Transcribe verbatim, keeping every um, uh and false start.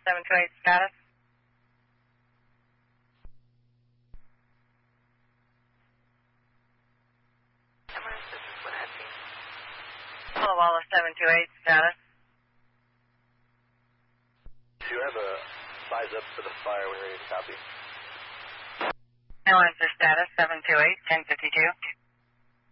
seven two eight, status. Hello, Wallace seven two eight, status. Do you have a size up for the fire when you're ready to copy? No answer, status seven two eight, ten fifty-two.